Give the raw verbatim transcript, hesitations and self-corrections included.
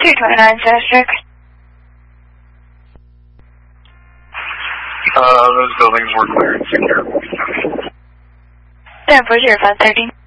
three twenty-nine Sastrix. Uh, those buildings were clear and secure. ten four zero five thirty.